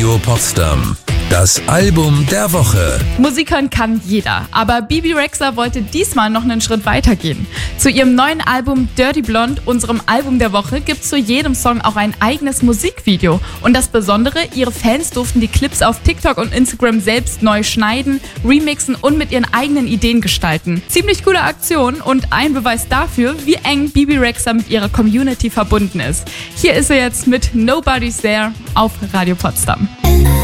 Radio Potsdam. Das Album der Woche. Musik hören kann jeder, aber Bebe Rexha wollte diesmal noch einen Schritt weiter gehen. Zu ihrem neuen Album Dirty Blonde, unserem Album der Woche, gibt es zu jedem Song auch ein eigenes Musikvideo. Und das Besondere, ihre Fans durften die Clips auf TikTok und Instagram selbst neu schneiden, remixen und mit ihren eigenen Ideen gestalten. Ziemlich coole Aktion und ein Beweis dafür, wie eng Bebe Rexha mit ihrer Community verbunden ist. Hier ist er jetzt mit Nobody's There auf Radio Potsdam.